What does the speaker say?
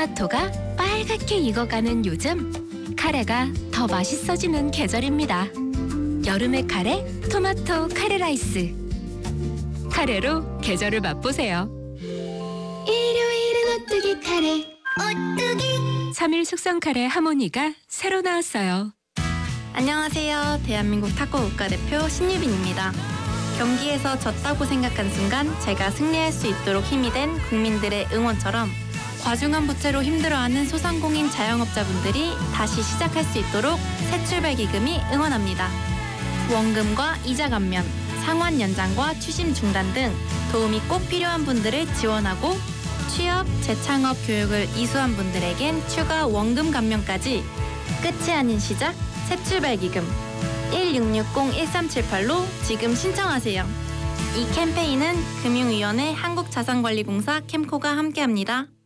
토마토가 빨갛게 익어가는 요즘, 카레가 더 맛있어지는 계절입니다. 여름의 카레, 토마토 카레 라이스. 카레로 계절을 맛보세요. 일요일은 오뚜기 카레. 오뚜기. 3일 숙성 카레 하모니가 새로 나왔어요. 안녕하세요. 대한민국 탁구 국가대표 신유빈입니다. 경기에서 졌다고 생각한 순간 제가 승리할 수 있도록 힘이 된 국민들의 응원처럼 과중한 부채로 힘들어하는 소상공인 자영업자분들이 다시 시작할 수 있도록 새출발 기금이 응원합니다. 원금과 이자 감면, 상환 연장과 추심 중단 등 도움이 꼭 필요한 분들을 지원하고 취업, 재창업 교육을 이수한 분들에겐 추가 원금 감면까지 끝이 아닌 시작, 새출발 기금 1660-1378로 지금 신청하세요. 이 캠페인은 금융위원회 한국자산관리공사 캠코가 함께합니다.